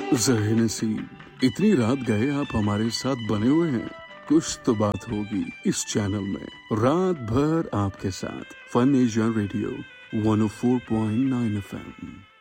ज़हे नसीब, इतनी रात गए आप हमारे साथ बने हुए हैं। कुछ तो बात होगी इस चैनल में, रात भर आपके साथ। Fun Asia radio 104.9 FM।